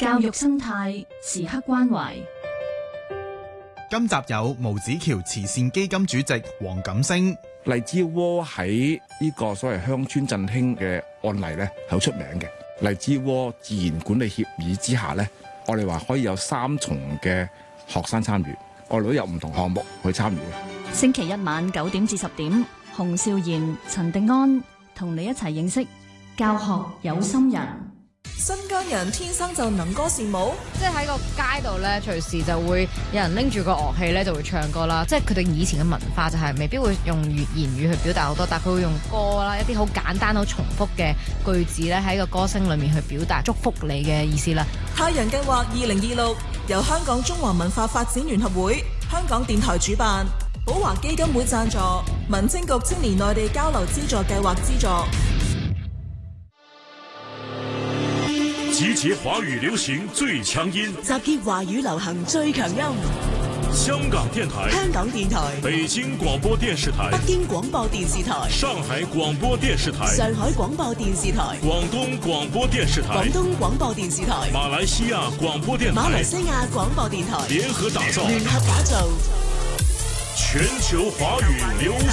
教育生態時刻關懷。 今集有毛子橋慈善基金主席黃錦星。 荔枝窩喺呢個所謂鄉村振興嘅案例咧，係好出名嘅。荔枝窩自然管理協議之下咧，我哋話可以有3重嘅學生參與，我哋都有唔同項目去參與嘅。 星期一晚9點至10點，洪少賢、陳定安同你一齊認識教學有心人。 新疆人天生就能歌善舞， 即係喺個街度咧，隨時就會有人拎住個樂器咧，就會唱歌啦。即係佢哋以前嘅文化就係未必會用言語去表達好多，但係佢會用歌啦，一啲好簡單、好重複嘅句子咧，喺個歌聲裏面去表達祝福你嘅意思啦。 太陽計劃2026由香港中華文化發展聯合會、香港電台主辦，寶華基金會贊助，民政局青年內地交流資助計劃資助。 集結華語流行最強音， 集結華語流行最強音。 香港電台、 香港電台、 北京廣播電視台、 北京廣播電視台、 上海廣播電視台、 上海廣播電視台、 廣東廣播電視台、 廣東廣播電視台、 馬來西亞廣播電台、 馬來西亞廣播電台聯合打造全球華語流